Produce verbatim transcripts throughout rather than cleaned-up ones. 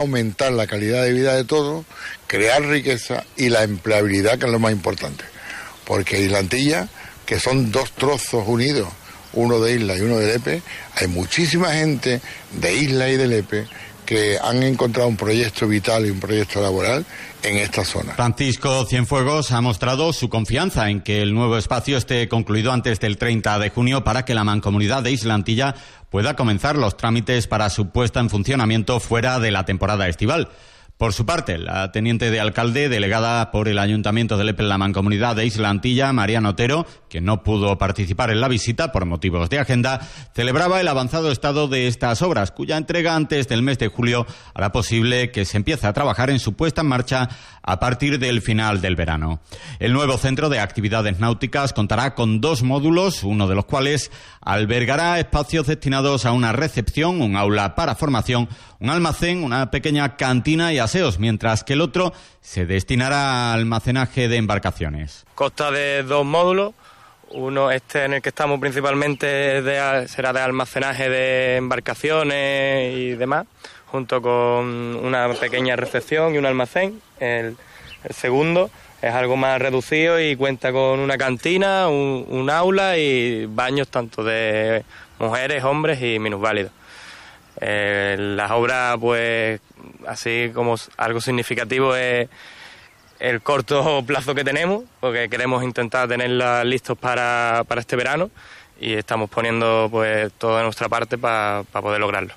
aumentar la calidad de vida de todos, crear riqueza y la empleabilidad, que es lo más importante. Porque Islantilla, que son dos trozos unidos, uno de Isla y uno de Lepe, hay muchísima gente de Isla y de Lepe que han encontrado un proyecto vital y un proyecto laboral en esta zona. Francisco Cienfuegos ha mostrado su confianza en que el nuevo espacio esté concluido antes del treinta de junio para que la Mancomunidad de Islantilla pueda comenzar los trámites para su puesta en funcionamiento fuera de la temporada estival. Por su parte, la teniente de alcalde, delegada por el Ayuntamiento de Lepe en la Mancomunidad de Islantilla, Mariana Otero, que no pudo participar en la visita por motivos de agenda, celebraba el avanzado estado de estas obras, cuya entrega antes del mes de julio hará posible que se empiece a trabajar en su puesta en marcha a partir del final del verano. El nuevo centro de actividades náuticas contará con dos módulos, uno de los cuales albergará espacios destinados a una recepción, un aula para formación, un almacén, una pequeña cantina y aseos, mientras que el otro se destinará a almacenaje de embarcaciones. Consta de dos módulos, uno este en el que estamos principalmente de, será de almacenaje de embarcaciones y demás, junto con una pequeña recepción y un almacén. El, el segundo es algo más reducido y cuenta con una cantina, un, un aula y baños tanto de mujeres, hombres y minusválidos. Eh, las obras, pues, así como algo significativo es el corto plazo que tenemos, porque queremos intentar tenerlas listos para, para este verano y estamos poniendo, pues, toda nuestra parte para pa poder lograrlo.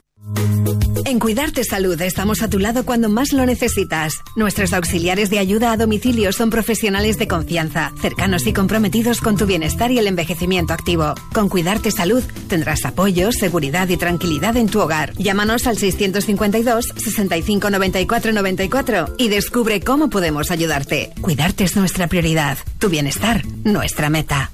En Cuidarte Salud estamos a tu lado cuando más lo necesitas. Nuestros auxiliares de ayuda a domicilio son profesionales de confianza, cercanos y comprometidos con tu bienestar y el envejecimiento activo. Con Cuidarte Salud tendrás apoyo, seguridad y tranquilidad en tu hogar. Llámanos al seiscientos cincuenta y dos, sesenta y cinco, noventa y cuatro, noventa y cuatro y descubre cómo podemos ayudarte. Cuidarte es nuestra prioridad. Tu bienestar, nuestra meta.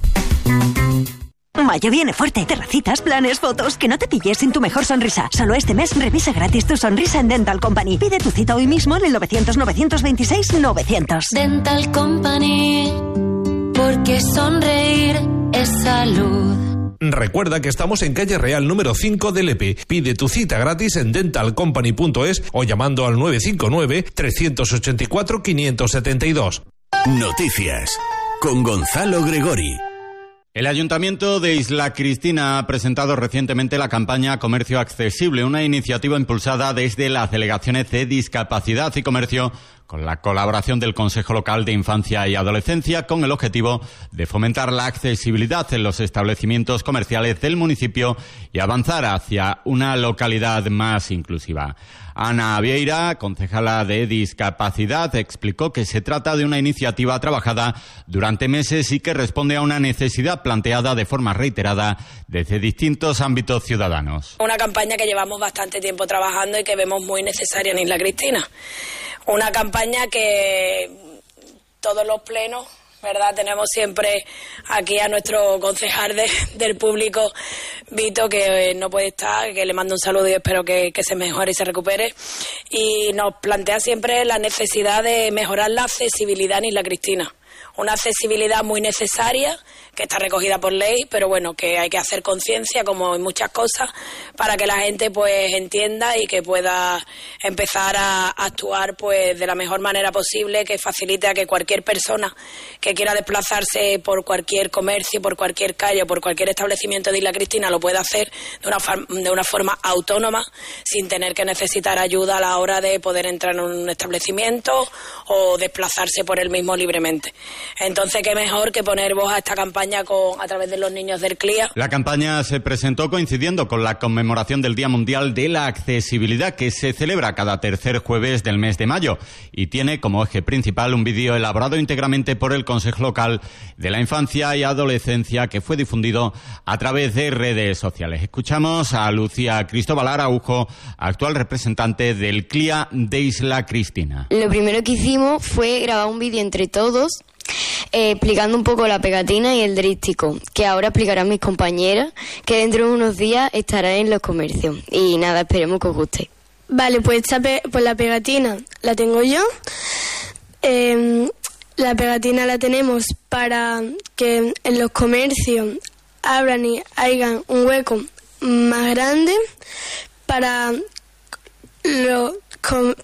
Mayo viene fuerte. Terracitas, planes, fotos. Que no te pilles sin tu mejor sonrisa. Solo este mes revisa gratis tu sonrisa en Dental Company. Pide tu cita hoy mismo en el novecientos, novecientos veintiséis, novecientos. Dental Company, porque sonreír es salud. Recuerda que estamos en calle Real número cinco de Lepe. Pide tu cita gratis en dental company punto es o llamando al nueve cinco nueve, tres ocho cuatro, cinco siete dos. Noticias con Gonzalo Gregori. El Ayuntamiento de Isla Cristina ha presentado recientemente la campaña Comercio Accesible, una iniciativa impulsada desde las delegaciones de Discapacidad y Comercio, con la colaboración del Consejo Local de Infancia y Adolescencia, con el objetivo de fomentar la accesibilidad en los establecimientos comerciales del municipio y avanzar hacia una localidad más inclusiva. Ana Vieira, concejala de Discapacidad, explicó que se trata de una iniciativa trabajada durante meses y que responde a una necesidad planteada de forma reiterada desde distintos ámbitos ciudadanos. Una campaña que llevamos bastante tiempo trabajando y que vemos muy necesaria en Isla Cristina. Una campaña que todos los plenos, ¿verdad? Tenemos siempre aquí a nuestro concejal de, del público, Vito, que eh, no puede estar, que le mando un saludo y espero que, que se mejore y se recupere. Y nos plantea siempre la necesidad de mejorar la accesibilidad en Isla Cristina. Una accesibilidad muy necesaria, que está recogida por ley, pero bueno, que hay que hacer conciencia, como en muchas cosas, para que la gente pues entienda y que pueda empezar a actuar pues de la mejor manera posible, que facilite a que cualquier persona que quiera desplazarse por cualquier comercio, por cualquier calle o por cualquier establecimiento de Isla Cristina lo pueda hacer de una, de una forma autónoma, sin tener que necesitar ayuda a la hora de poder entrar en un establecimiento o desplazarse por él mismo libremente. Entonces, qué mejor que poner voz a esta campaña con, a través de los niños del C L I A. La campaña se presentó coincidiendo con la conmemoración del Día Mundial de la Accesibilidad, que se celebra cada tercer jueves del mes de mayo y tiene como eje principal un vídeo elaborado íntegramente por el Consejo Local de la Infancia y Adolescencia, que fue difundido a través de redes sociales. Escuchamos a Lucía Cristóbal Araujo, actual representante del C L I A de Isla Cristina. Lo primero que hicimos fue grabar un vídeo entre todos, Eh, explicando un poco la pegatina y el drístico, que ahora explicarán mis compañeras, que dentro de unos días estarán en los comercios. Y nada, esperemos que os guste. Vale, pues, esta pe- pues la pegatina la tengo yo. Eh, la pegatina la tenemos para que en los comercios abran y hagan un hueco más grande para, lo, com-